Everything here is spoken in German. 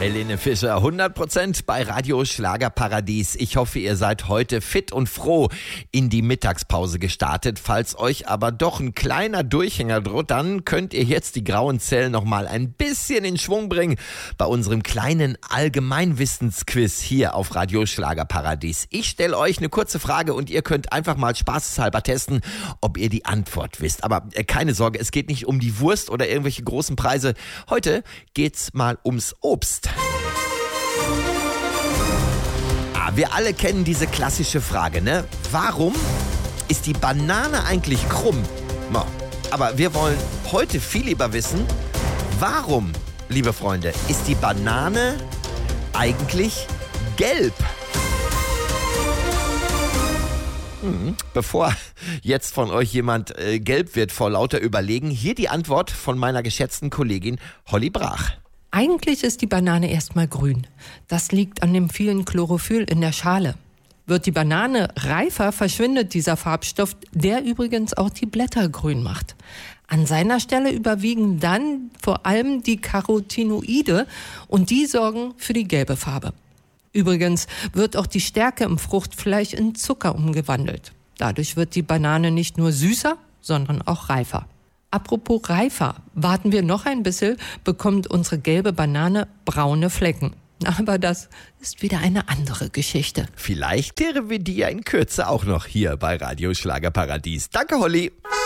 Helene Fischer, 100% bei Radio Schlagerparadies. Ich hoffe, ihr seid heute fit und froh in die Mittagspause gestartet. Falls euch aber doch ein kleiner Durchhänger droht, dann könnt ihr jetzt die grauen Zellen noch mal ein bisschen in Schwung bringen bei unserem kleinen Allgemeinwissensquiz hier auf Radio Schlagerparadies. Ich stelle euch eine kurze Frage und ihr könnt einfach mal spaßeshalber testen, ob ihr die Antwort wisst. Aber keine Sorge, es geht nicht um die Wurst oder irgendwelche großen Preise. Heute geht's mal ums Obst. Wir alle kennen diese klassische Frage, ne? Warum ist die Banane eigentlich krumm? Aber wir wollen heute viel lieber wissen, warum, liebe Freunde, ist die Banane eigentlich gelb? Bevor jetzt von euch jemand gelb wird vor lauter Überlegen, hier die Antwort von meiner geschätzten Kollegin Holly Brach. Eigentlich ist die Banane erstmal grün. Das liegt an dem vielen Chlorophyll in der Schale. Wird die Banane reifer, verschwindet dieser Farbstoff, der übrigens auch die Blätter grün macht. An seiner Stelle überwiegen dann vor allem die Carotinoide und die sorgen für die gelbe Farbe. Übrigens wird auch die Stärke im Fruchtfleisch in Zucker umgewandelt. Dadurch wird die Banane nicht nur süßer, sondern auch reifer. Apropos reifer, warten wir noch ein bisschen, bekommt unsere gelbe Banane braune Flecken. Aber das ist wieder eine andere Geschichte. Vielleicht klären wir die ja in Kürze auch noch hier bei Radio Schlagerparadies. Danke, Holly.